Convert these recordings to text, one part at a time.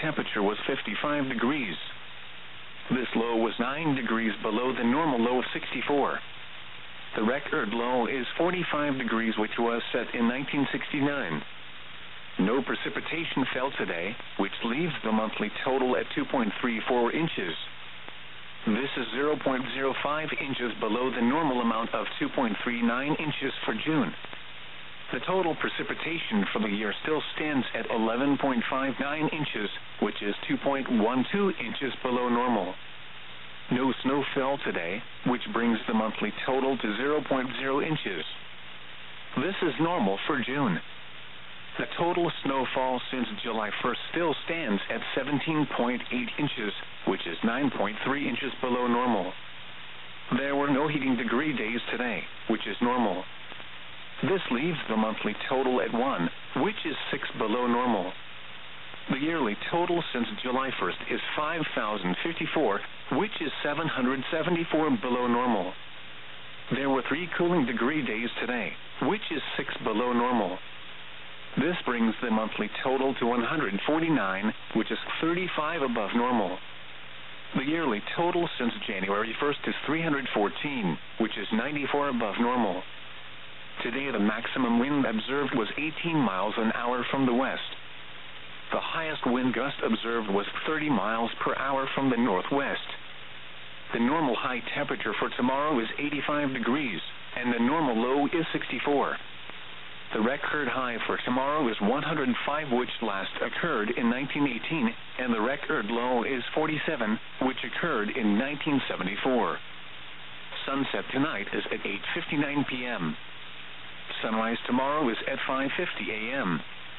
temperature was 55 degrees. This low was 9 degrees below the normal low of 64. The record low is 45 degrees, which was set in 1969. No precipitation fell today, which leaves the monthly total at 2.34 inches. This is 0.05 inches below the normal amount of 2.39 inches for June. The total precipitation for the year still stands at 11.59 inches, which is 2.12 inches below normal. No snow fell today, which brings the monthly total to 0.0 inches. This is normal for June. The total snowfall since July 1st still stands at 17.8 inches, which is 9.3 inches below normal. There were no heating degree days today, which is normal. This leaves the monthly total at 1, which is 6 below normal. The yearly total since July 1st is 5,054, which is 774 below normal. There were 3 cooling degree days today, which is 6 below normal. This brings the monthly total to 149, which is 35 above normal. The yearly total since January 1st is 314, which is 94 above normal. Today the maximum wind observed was 18 miles an hour from the west. The highest wind gust observed was 30 miles per hour from the northwest. The normal high temperature for tomorrow is 85 degrees, and the normal low is 64. The record high for tomorrow is 105, which last occurred in 1918, and the record low is 47, which occurred in 1974. Sunset tonight is at 8:59 p.m. Sunrise tomorrow is at 5:50 a.m.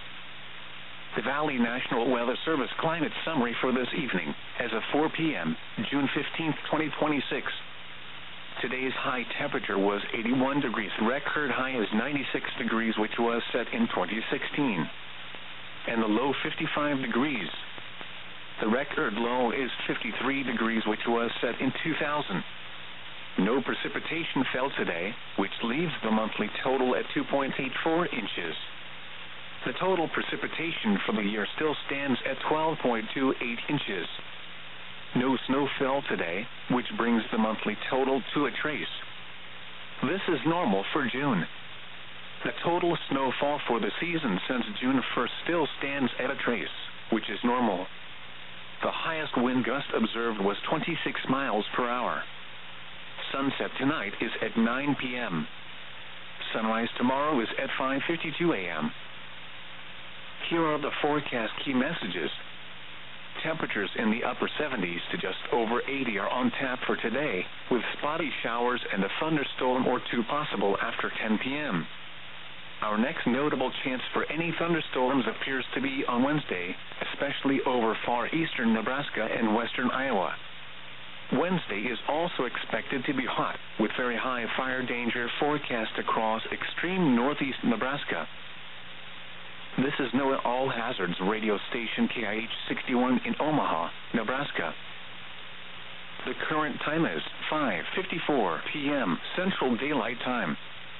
The Valley National Weather Service climate summary for this evening, as of 4 p.m., June 15, 2026. Today's high temperature was 81 degrees. The record high is 96 degrees, which was set in 2016. And the low 55 degrees. The record low is 53 degrees, which was set in 2000. No precipitation fell today, which leaves the monthly total at 2.84 inches. The total precipitation for the year still stands at 12.28 inches. No snow fell today, which brings the monthly total to a trace. This is normal for June. The total snowfall for the season since June 1st still stands at a trace, which is normal. The highest wind gust observed was 26 miles per hour. Sunset tonight is at 9 p.m. Sunrise tomorrow is at 5:52 a.m. Here are the forecast key messages. Temperatures in the upper 70s to just over 80 are on tap for today, with spotty showers and a thunderstorm or two possible after 10 p.m. Our next notable chance for any thunderstorms appears to be on Wednesday, especially over far eastern Nebraska and western Iowa. Wednesday is also expected to be hot, with very high fire danger forecast across extreme northeast Nebraska. This is NOAA All Hazards radio station KIH 61 in Omaha, Nebraska. The current time is 5:54 p.m. Central Daylight Time.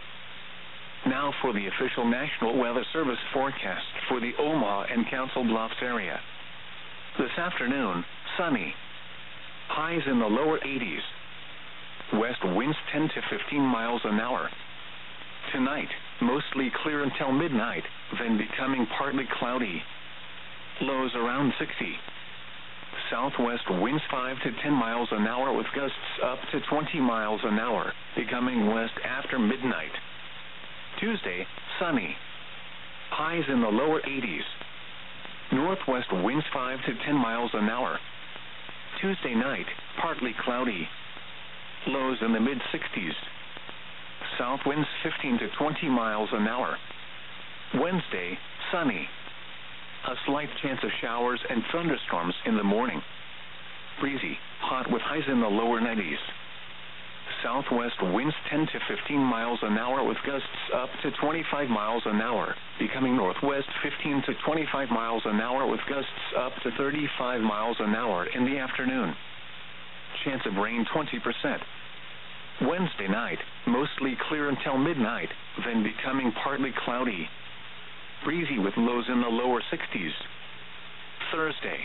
Now for the official National Weather Service forecast for the Omaha and Council Bluffs area. This afternoon, sunny. Highs in the lower 80s. West winds 10 to 15 miles an hour. Tonight, mostly clear until midnight, then becoming partly cloudy. Lows around 60. Southwest winds 5 to 10 miles an hour with gusts up to 20 miles an hour, becoming west after midnight. Tuesday, sunny. Highs in the lower 80s. Northwest winds 5 to 10 miles an hour. Tuesday night, partly cloudy. Lows in the mid-60s. South winds 15 to 20 miles an hour. Wednesday, sunny. A slight chance of showers and thunderstorms in the morning. Breezy, hot with highs in the lower 90s. Southwest winds 10 to 15 miles an hour with gusts up to 25 miles an hour, becoming northwest 15 to 25 miles an hour with gusts up to 35 miles an hour in the afternoon. Chance of rain 20%. Wednesday night, mostly clear until midnight, then becoming partly cloudy. Breezy with lows in the lower 60s. Thursday,